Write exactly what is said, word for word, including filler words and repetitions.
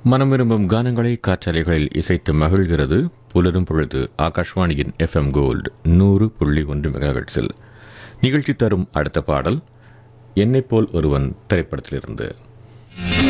மனம் விரும்பும் கானங்களை காற்றலைகளில் இசைத்து மகிழ்கிறது புலரும் பொழுது ஆகாஷ்வாணியின் எஃப்எம் கோல்டு நூறு புள்ளி ஒன்று மெகாஹெர்ட்ஸில். நிகழ்ச்சி தரும் அடுத்த பாடல் என்னைப் போல் ஒருவன் திரைப்படத்திலிருந்து.